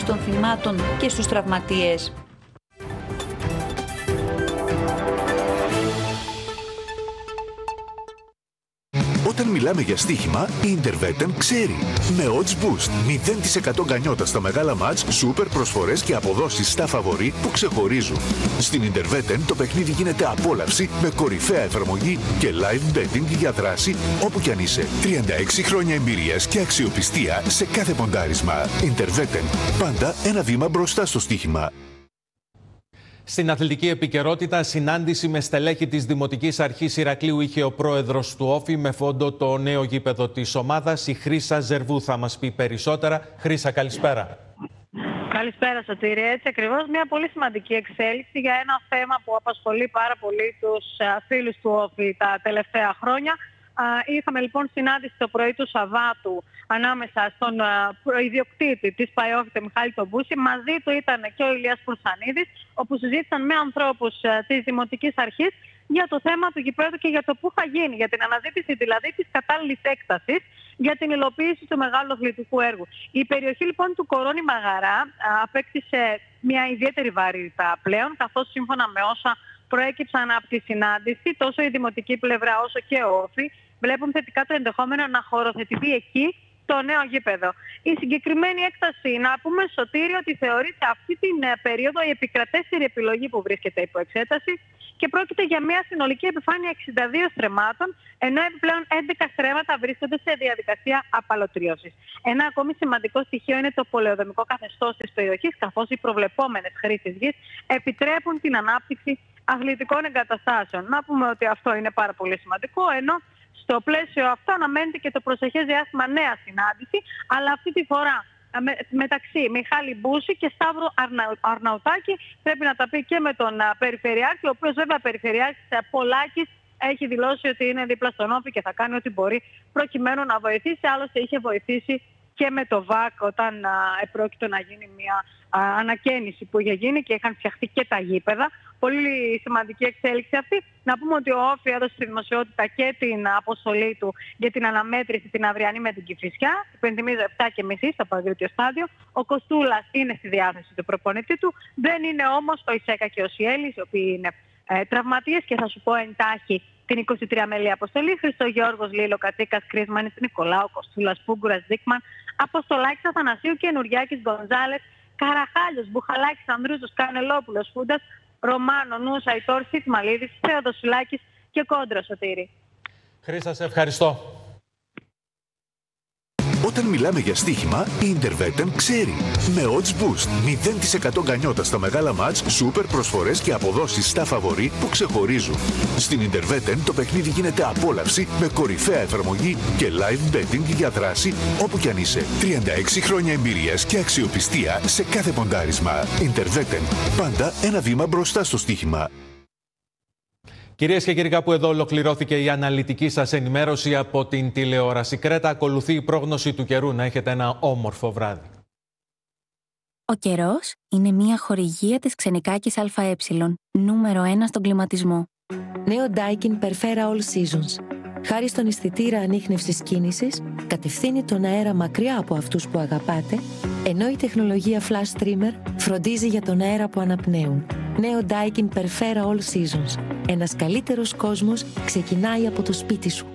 οικογένειες των θυμάτων και στους τραυματίες. Όταν μιλάμε για στοίχημα, η Interveten ξέρει. Με Odds Boost, 0% γκανιότα στα μεγάλα μάτς, σούπερ προσφορές και αποδόσεις στα φαβορί που ξεχωρίζουν. Στην Interveten το παιχνίδι γίνεται απόλαυση με κορυφαία εφαρμογή και live betting για δράση όπου κι αν είσαι. 36 χρόνια εμπειρίας και αξιοπιστία σε κάθε ποντάρισμα. Interveten, πάντα ένα βήμα μπροστά στο στοίχημα. Στην αθλητική επικαιρότητα, συνάντηση με στελέχη της Δημοτικής Αρχής Ηρακλείου είχε ο πρόεδρος του Όφη με φόντο το νέο γήπεδο της ομάδας. Η Χρύσα Ζερβού θα μας πει περισσότερα. Χρύσα, καλησπέρα. Καλησπέρα Σωτήρη. Έτσι ακριβώς, μια πολύ σημαντική εξέλιξη για ένα θέμα που απασχολεί πάρα πολύ τους φίλους του Όφη τα τελευταία χρόνια. Είχαμε λοιπόν συνάντηση το πρωί του Σαββάτου ανάμεσα στον προϊδιοκτήτη της ΠΑΕΟΦ, τον Μιχάλη τον Μπούση. Μαζί του ήταν και ο Ηλίας Πουρσανίδης, όπου συζήτησαν με ανθρώπους της Δημοτικής Αρχής για το θέμα του γηπέδου και για το πού θα γίνει, για την αναζήτηση δηλαδή της κατάλληλης έκτασης για την υλοποίηση του μεγάλου αθλητικού έργου. Η περιοχή λοιπόν του Κορώνη Μαγαρά απέκτησε μια ιδιαίτερη βαρύτητα πλέον, καθώς σύμφωνα με όσα προέκυψαν από τη συνάντηση, τόσο η δημοτική πλευρά όσο και ο Όφη βλέπουν θετικά το ενδεχόμενο να χωροθετηθεί εκεί το νέο γήπεδο. Η συγκεκριμένη έκταση, να πούμε Σωτήριο, ότι θεωρείται αυτή την περίοδο η επικρατέστερη επιλογή που βρίσκεται υπό εξέταση και πρόκειται για μια συνολική επιφάνεια 62 στρεμμάτων, ενώ επιπλέον 11 στρέμματα βρίσκονται σε διαδικασία απαλωτρίωσης. Ένα ακόμη σημαντικό στοιχείο είναι το πολεοδομικό καθεστώς της περιοχής, καθώς οι προβλεπόμενες χρήσεις γης επιτρέπουν την ανάπτυξη αθλητικών εγκαταστάσεων. Να πούμε ότι αυτό είναι πάρα πολύ σημαντικό, ενώ στο πλαίσιο αυτό αναμένεται και το προσεχές διάστημα νέα συνάντηση, αλλά αυτή τη φορά μεταξύ Μιχάλη Μπούση και Σταύρου Αρναουτάκη, πρέπει να τα πει και με τον Περιφερειάρχη, ο οποίος βέβαια Περιφερειάρχης Πολάκης έχει δηλώσει ότι είναι δίπλα στον Όφη και θα κάνει ό,τι μπορεί προκειμένου να βοηθήσει. Άλλωστε είχε βοηθήσει και με το ΒΑΚ όταν επρόκειτο να γίνει μια ανακαίνιση που είχε γίνει και είχαν φτιαχτεί και τα γήπεδα. Πολύ σημαντική εξέλιξη αυτή. Να πούμε ότι ο Όφη έδωσε στη δημοσιότητα και την αποστολή του για την αναμέτρηση την αυριανή με την Κηφισιά. Υπενθυμίζω 7.30 στο Παγκρίτιο Στάδιο. Ο Κοστούλας είναι στη διάθεση του προπονητή του. Δεν είναι όμως ο Ισέκα και ο Σιέλης, οι οποίοι είναι τραυματίες, και θα σου πω εντάχει την 23 μέλη αποστολή. Χριστογιώργος, Λίλο, Κατσίκας, Κρίσμανης, Νικολάου, Κοστούλας, Πούγκουρας, Δίκμαν, Αποστολάκης, Αθανασίου και Νουριάκης, Γκονζάλες, Καραχάλιος, Μπουχαλάκης, Ανδρούζος, Κανελόπουλος, Φούντας, Ρωμάνο, Νούσα, Ιτόρ, Σιτμαλίδης, Θεοδοσουλάκης και Κόντρο, Σωτήρη. Χρύσα, σε ευχαριστώ. Όταν μιλάμε για στοίχημα, η Interveten ξέρει. Με Odds Boost, 0% γκανιότα στα μεγάλα μάτς, σούπερ προσφορές και αποδόσεις στα φαβορί που ξεχωρίζουν. Στην Interveten το παιχνίδι γίνεται απόλαυση με κορυφαία εφαρμογή και live betting για δράση όπου κι αν είσαι. 36 χρόνια εμπειρίας και αξιοπιστία σε κάθε ποντάρισμα. Interveten, πάντα ένα βήμα μπροστά στο στοίχημα. Κυρίες και κύριοι, κάπου εδώ ολοκληρώθηκε η αναλυτική σας ενημέρωση από την τηλεόραση Κρέτα. Ακολουθεί η πρόγνωση του καιρού. Να έχετε ένα όμορφο βράδυ. Ο καιρός είναι μια χορηγία της Ξενικάκης ΑΕ, νούμερο 1 στον κλιματισμό. Νέο Daikin Perfera All Seasons. Χάρη στον αισθητήρα ανίχνευσης κίνησης, κατευθύνει τον αέρα μακριά από αυτούς που αγαπάτε, ενώ η τεχνολογία Flash Streamer φροντίζει για τον αέρα που αναπνέουν. Νέο Daikin Perfera All Seasons. Ένας καλύτερος κόσμος ξεκινάει από το σπίτι σου.